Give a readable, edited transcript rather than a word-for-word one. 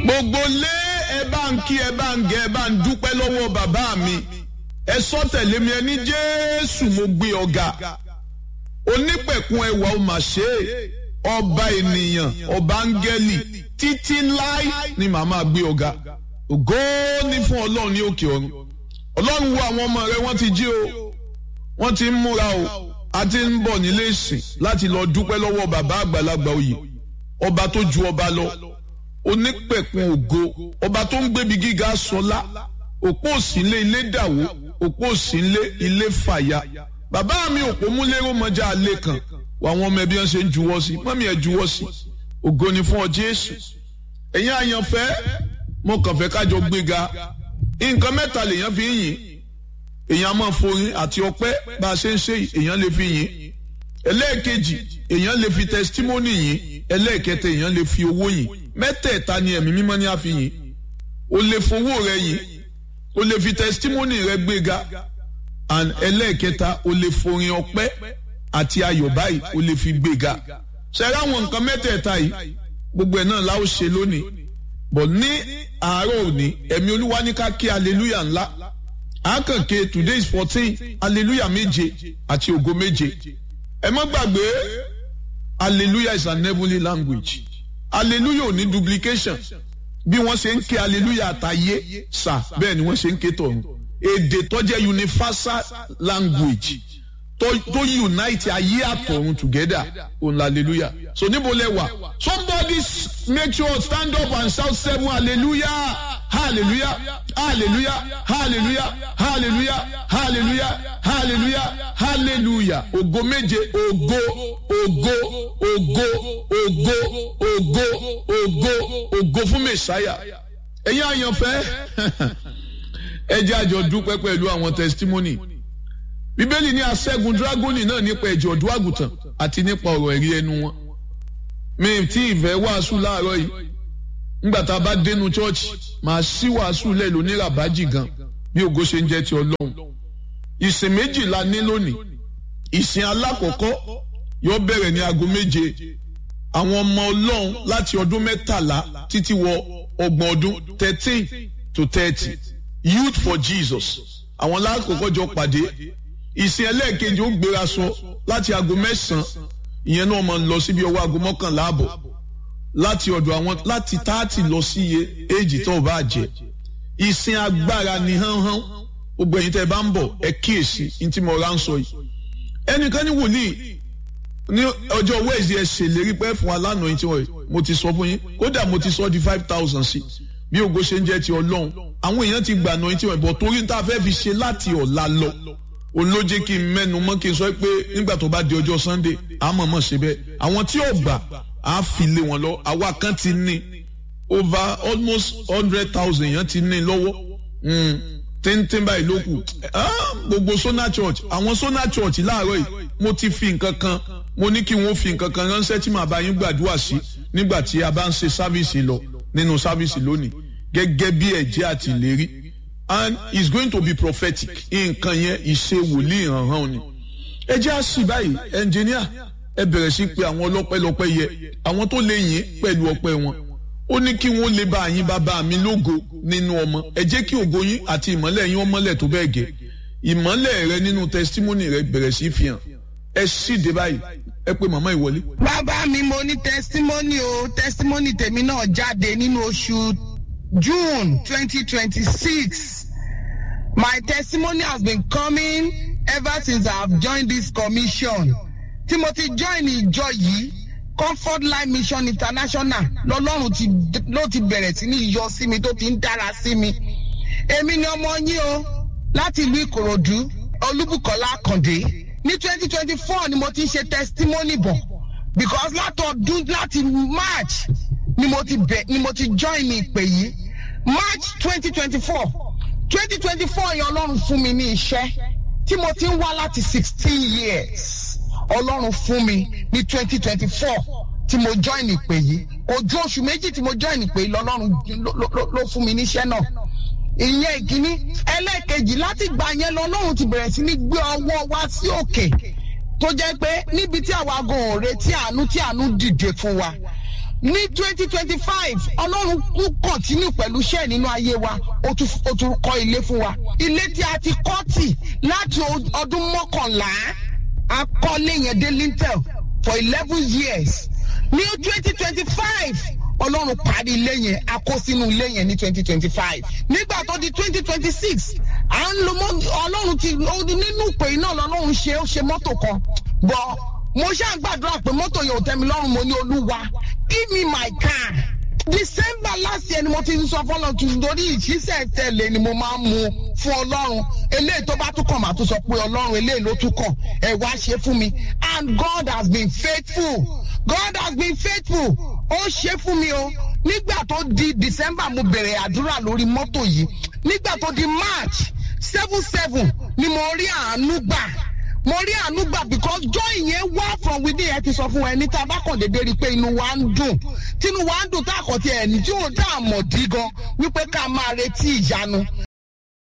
gbogbo lé ẹ bá ń kí ẹ bá ń gẹ ẹ bá ń dúpẹ́ lọ́wọ́ bàbá mi ẹ sọ tẹ̀lé mi ẹ ní Jésù mo gbé ọ̀gá onípẹ̀kun ẹwà ó mà ṣe ọba ènìyàn ọba áńgẹ́lì títí láí ni màmá gbé ọ̀gá ògo ní fún Ọlọ́run ní òkè ọ̀run. Ọlọ́run wo àwọn ọmọ rẹ wọ́n ti jí o wọ́n ti ń múra o a ti ń bọ̀ nílé ìsìn láti lọ dúpẹ́ lọ́wọ́ bàbá àgbàlagbà oyè ọba tó ju ọba lọ onípẹ̀kun ògo ọba tó ń gbébi gíga sọlá òpó òsínlé ilé dàwó òpó òsínlé ilé fàyà bàbá mi òpó múlẹ́rọ̀ mọ́jà alẹ́ kan wà àwọn ọmọ ẹbí wọn ṣe ń juwọ́ sí mọ́mí ẹ̀ juwọ́ sí ògo ni fún ọ Jésù. ẹ̀yin àyànfẹ́ mo kàn fẹ́ kájọ gbéga nǹkan mẹ́ta lèèyàn fi ń yìn èèyàn máa forin àti ọpẹ́ bá a ṣe ń ṣe èèyàn lè fi yìn ẹlẹ́ẹ̀kejì èèyàn lè fi testimony yìn ẹlẹ́ẹ̀kẹta èèyàn lè fi owó yìn mẹ́tẹ̀ẹ̀ta ni ẹ̀mí mímọ́ ní a fi yìn o lè fowó rẹ yìn o lè fi testimony rẹ gbéga and ẹlẹ́ẹ̀kẹta o lè forin ọpẹ́ àti ayọ̀ báyìí o lè fi gbéga ṣẹ̀rẹ̀ àwọn nǹkan mẹ́tẹ̀ẹ̀ta yìí gbogbo ẹ̀ náà la ó ṣe lónìí bọ̀ ní àárọ̀ òní ẹ̀mí Olúwa ní ká kí hallelujah ńlá àkànkè today is 14 hallelujah méje àti ògo méje ẹ má gbàgbé hallelujah is an heavenly language hallelujah ò ní duplication bí wọ́n ṣe ń ké hallelujah àtàyé sà bẹ́ẹ̀ ni wọ́n ṣe ń ké tọ̀run èdè tó jẹ́ universal language tó unite ayé àtọ̀run together òun hallelujah. So níbo lẹ wà somebody make sure stand up and shout 7 hallelujah hallelujah hallelujah hallelujah hallelujah hallelujah hallelujah hallelujah ògo méje ògo ògo ògo ògo ògo ògo ògo fún Mèsáyà. ẹ̀yin àyànfẹ́ ẹ jẹ́ àjọ dúpẹ́ pẹ̀lú àwọn testimony. Bíbélì ní aṣẹ́gun dragoni náà nípa ẹ̀jẹ̀ ọ̀dọ́ àgùntàn àti nípa ọ̀rọ̀ ẹ̀rí ẹnu wọn. Mi tí ìfẹ́ wàásù láàárọ̀ yìí nígbà tá a bá dénú chọ́ọ̀chì màá sí wàásù lẹ̀ lóní ràbájì gan bí ògo ṣe ń jẹ́ ti Ọlọ́run. Ìsìn méjì la ní lónìí. Ìsìn alákọ̀ọ́kọ́ yóò bẹ̀rẹ̀ ní aago 7. Àwọn ọmọ Ọlọ́run láti ọdún 13 títí wọ 30 ọdún 13 to 30 Youth for Jesus. Àwọn lákòókò jọ pàdé. Ìsìn ẹlẹ́ẹ̀kejì ó gbéra sọ láti aago 9 ìyẹn náà máa ń lọ síbi ọwọ́ aago 11 ààbọ̀ láti ọ̀dọ̀ àwọn láti 30 lọ sí iye èjì tó bá jẹ. Ìsìn agbára ni hánhán gbogbo ẹ̀yin tẹ́ bá ń bọ̀ ẹ kíyèsí ní tí mo rà ń sọ yìí. Ẹnìkan ní wòlíì ní ọjọ́ Wednesday ẹ ṣèlérí pé fún wa lánàá yìí tí mo ti sọ fún yín kódà mo ti sọ di 5,000 sí bí ògo ṣe ń jẹ́ ti Ọlọ́run àwọn èèyàn ti gbà náà yìí tí wọ́n bọ̀ torí ní tá a fẹ́ fi ṣe láti ọ̀la lọ òun ló jẹ́ kí n mẹ́nu mọ́ kí n sọ pé nígbà tó bá di ọjọ́ Sunday àmọ̀mọ̀ ṣe bẹ́ẹ̀ àwọn tí ò gbà á fi lé wọn lọ àwa kan ti ní over almost 100,000 yẹn ti ní lọ́wọ́ tíntín báyìí ló kù gbogbo Sona Church àwọn Sona Church láàárọ̀ yìí mo ti fi nǹkan kan mo ní kí wọ́n fi nǹkan kan ránṣẹ́ tí màá bá yín gbàdúrà sí nígbà tí a bá ń ṣe sáfíìsì lọ nínú sáfíìsì lónìí gẹ́gẹ́ bí ẹ̀jẹ̀ àti ìlérí and it's going to be prophetic nǹkan yẹn ìṣe wòlíì hàn ni. ẹ jẹ́ àṣì báyìí ẹnjìníà ẹ bẹ̀rẹ̀ sí pé àwọn ọlọ́pẹ́ yẹ àwọn tó lè yìn pẹ̀lú ọpẹ́ wọn ó ní kí wọ́n lè bá yín bàbá mi lógo nínú ọmọ ẹ jẹ́ kí ògo yín àti ìmọ́lẹ̀ yín ọmọlẹ̀ tó bẹ́ẹ̀ gẹ́ ìmọ́lẹ̀ rẹ nínú testimony rẹ bẹ̀rẹ̀ sí fi hàn ẹ sì dé báyìí ẹ pé màmá ìwọlé. bàbá mi mo ní testimony o testimony tèmi náà jáde nínú oṣù June 2026. My testimony has been coming ever since I have joined this commission. Tí mo ti join ìjọ yìí Comfort Life Mission International lọ́lọ́run ló ti bẹ̀rẹ̀ sí ní yọ sí mi tó ti ń dára sí mi. Èmi ni ọmọ yín o láti ìlú Ìkòròdú Olúbùkọ́lá Àkàndé. Ní 2024 ni mo ti ń ṣe testimony bọ̀ because láti March ni mo ti join ìpè yìí. March 2024 yẹn Ọlọ́run fún mi ní iṣẹ́ tí mo ti ń wá láti 16 years. Ọlọ́run fún mi ní 2024 tí mo join ìpè yìí. Ojú oṣù méjì tí mo join ìpè yìí lọ́lọ́run ló fún mi níṣẹ́ náà. Ìyẹn ìkíní. Ẹlẹ́ẹ̀kejì láti gbà yẹn lọ́lọ́run ti bẹ̀rẹ̀ sí ní gbé ọwọ́ wá sí òkè tó jẹ́ pé níbi tí àwa gan ò retí àánú dìde fún wa. ní 2025 ọlọ́run kú continue pẹ̀lú iṣẹ́ nínú ayé wa ó tún kọ́ ilé fún wa ilé tí a ti kọ́ tì láti ọdún 11 a kọ́lé yẹn dé lintel for 11 years ní 2025 ọlọ́run parí ilé yẹn a kó sínú ilé yẹn ní 2025 nígbà tó di 2026 à ń lo ọlọ́run ti nínú ìpè iná lọ́lọ́run ṣe mọ́tò kan bọ́ mo ṣáà gbàdúrà pé mọ́tò yẹn ò tẹ́ mi lọ́rùn mo ní olúwa give me my car December last year ni mo ti sọ fọlọ́run tún torí ìṣiṣẹ́ tẹ̀lé ni mo máa ń mu fún ọlọ́run eléyìí tó bá tún kàn máa tún sọ pé ọlọ́run eléyìí ló tún kàn ẹ wá ṣe fún mi and God has been faithful ó ṣe fún mi o nígbà tó di December mo bẹ̀rẹ̀ àdúrà lórí mọ́tò yìí nígbà tó di March 7 ni mo rí àánú gbà because joy yẹn wá from within ẹ ti sọ fún ẹni tá a bá kàn déédéé rí i pé inú wa ń dùn tínú wa ń dùn tá a kàn ti ẹni tí ò tá a mọ̀ dí gan wípé ká máa retí ìyanu